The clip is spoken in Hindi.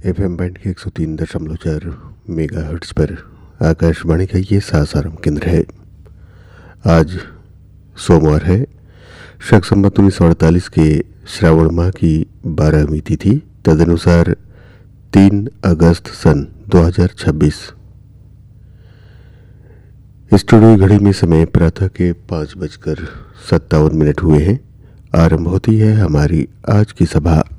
FM बैंड के 103.4 मेगाहर्ट्ज पर आकाशवाणी का ये सासाराम केंद्र है। आज सोमवार है, शक संवत 1948 के श्रावण माह की 12वीं तिथि, तदनुसार 3 अगस्त सन 2026। स्टूडियो घड़ी में समय प्रातः के 5:57 हुए हैं। आरंभ होती है हमारी आज की सभा।